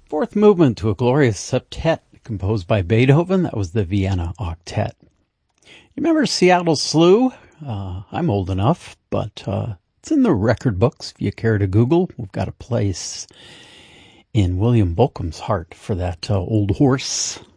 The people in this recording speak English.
Fourth movement to a glorious septet composed by Beethoven. That was the Vienna Octet. You remember Seattle Slew? I'm old enough, but it's in the record books if you care to Google. We've got a place in William Bolcom's heart for that old horse.